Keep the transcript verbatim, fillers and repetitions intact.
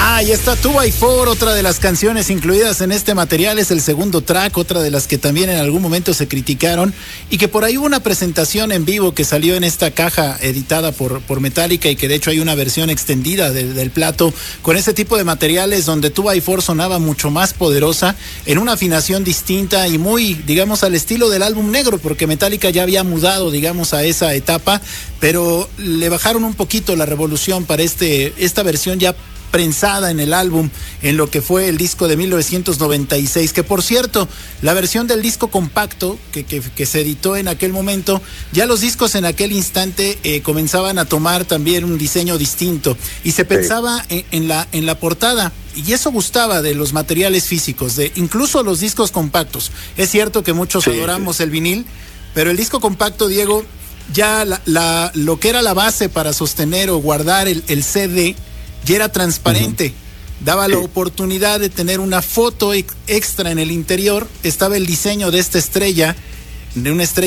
Ah, y está two by four, otra de las canciones incluidas en este material, es el segundo track, otra de las que también en algún momento se criticaron y que por ahí hubo una presentación en vivo que salió en esta caja editada por, por Metallica y que de hecho hay una versión extendida de, del plato con ese tipo de materiales donde two by four sonaba mucho más poderosa, en una afinación distinta y muy, digamos, al estilo del álbum negro, porque Metallica ya había mudado, digamos, a esa etapa, pero le bajaron un poquito la revolución para este, esta versión ya prensada en el álbum, en lo que fue el disco de mil novecientos noventa y seis, que por cierto, la versión del disco compacto que, que, que se editó en aquel momento, ya los discos en aquel instante eh, comenzaban a tomar también un diseño distinto y se pensaba sí. en, en, la, en la portada, y eso gustaba de los materiales físicos, de incluso los discos compactos. Es cierto que muchos sí, adoramos sí. el vinil, pero el disco compacto, Diego, ya la, la, lo que era la base para sostener o guardar el, el C D ya era transparente, uh-huh. daba sí. la oportunidad de tener una foto extra en el interior, estaba el diseño de esta estrella, de una estrella